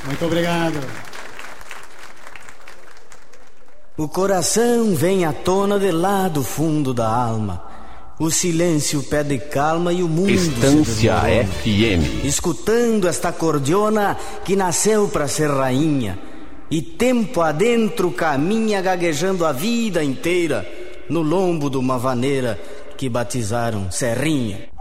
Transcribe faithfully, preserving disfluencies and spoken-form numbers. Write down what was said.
Muito obrigado. O coração vem à tona de lá do fundo da alma. O silêncio pede calma e o mundo Estância F M. Escutando esta cordiona que nasceu para ser rainha. E tempo adentro caminha gaguejando a vida inteira no lombo de uma vaneira que batizaram Serrinha.